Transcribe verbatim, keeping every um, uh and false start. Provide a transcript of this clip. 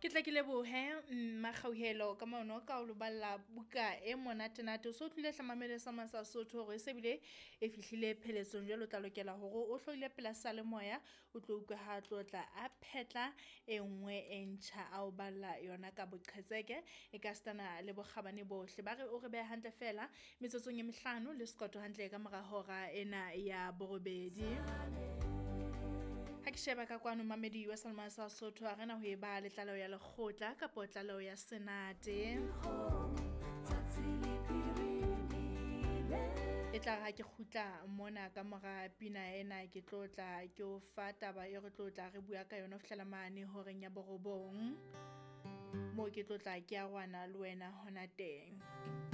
Ke tla ke lebohe Makgauhelo ka maono ka o lo balla buka e monatenate so tlile hlamamele sa masa Sotho hore se bile e fihlile pheletsong jwalo tla lokela hore o hloile pela sa le moya o tlo utlwa ha tlotla a phetla e nngwe e ntjha a o balla yona ka boqhetseke e ka stana le bokgabane bohle ba re o re be hantle fela metsotsong e mehlano le skoto hantle ka mora hora ena ya borobedi. Ha ke sheba ka kwano mamedi wa Salma sa Sotho a rena ho e ba le tlalo ya lekgotla ka potlalo ya senate e tla ga ke khutla mona ka mora pina ena ke tlotla ke o fa taba e re tlotla re bua ka yona fihlela mane horeng ya borobong mo ke tlotla ke a rwana le wena hona teng.